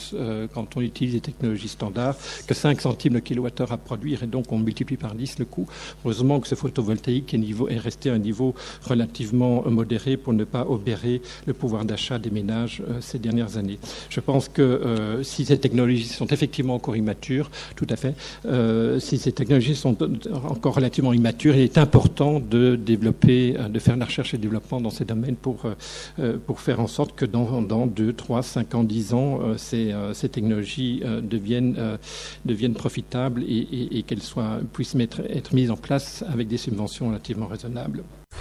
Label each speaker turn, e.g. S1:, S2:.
S1: plus quand on utilise des technologies standards que 5 centimes le kilowattheure à produire, et donc on multiplie par 10 le coût. Heureusement que ce photovoltaïque est resté à un niveau relativement modéré pour ne pas obérer le pouvoir d'achat des ménages ces dernières années. Je pense que si ces technologies sont effectivement encore immatures, tout à fait, si ces technologies sont encore relativement immatures, il est important de développer, de faire de la recherche et développement dans ces domaines pour faire en sorte que dans 2, 3, 5 ans, 10 ans, ces technologies deviennent profitables et qu'elles puissent être mises en place avec des subventions relativement raisonnables.